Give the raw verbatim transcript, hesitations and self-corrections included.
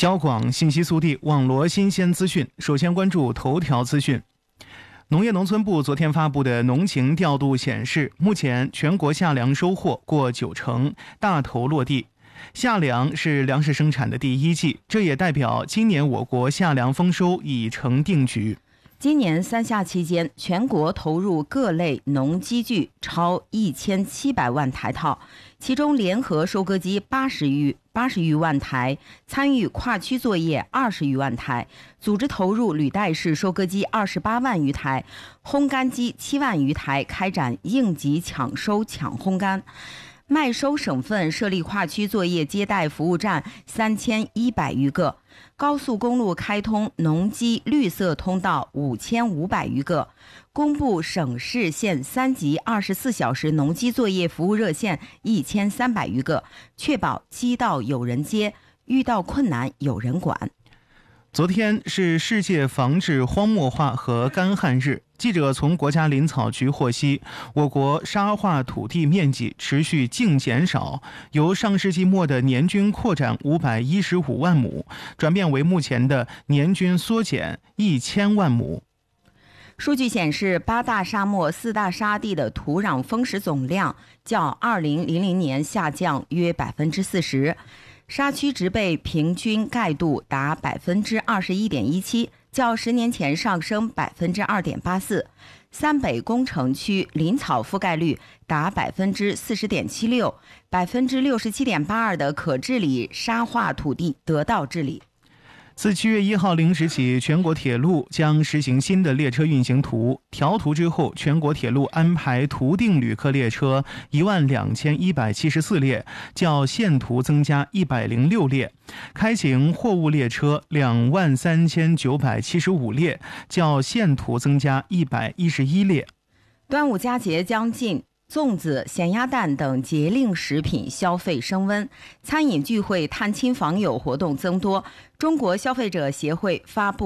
交广信息速递，网罗新鲜资讯。首先关注头条资讯。农业农村部昨天发布的农情调度显示，目前全国夏粮收获过九成，大头落地。夏粮是粮食生产的第一季，这也代表今年我国夏粮丰收已成定局。 今年三夏期间，全国投入各类农机具超一千七百万台套，其中联合收割机八十余八十余万台，参与跨区作业二十余万台，组织投入履带式收割机二十八万余台，烘干机七万余台，开展应急抢收抢烘干。麦收省份设立跨区作业接待服务站三千一百余个，高速公路开通农机绿色通道五千五百余个，公布省市县三级二十四小时农机作业服务热线一千三百余个，确保机到有人接，遇到困难有人管。 昨天是世界防治荒漠化和干旱日。记者从国家林草局获悉，我国沙化土地面积持续净减少，由上世纪末的年均扩展五百一十五万亩，转变为目前的年均缩减一千万亩。 数据显示，八大沙漠四大沙地的土壤丰实总量较二零零零年下降约百分之四十，沙区植被平均盖度达百分之二十一点一七，较十年前上升百分之二点八四。三北工程区林草覆盖率达百分之四十点七六，百分之六十七点八二的可治理沙化土地得到治理。 自七月一号零时起，全国铁路将实行新的列车运行图。调图之后，全国铁路安排图定旅客列车一万两千一百七十四列，较现图增加一百零六列；开行货物列车两万三千九百七十五列，较现图增加一百一十一列。 端午佳节将近，粽子、咸鸭蛋等节令食品消费升温，餐饮聚会、探亲访友活动增多。中国消费者协会发布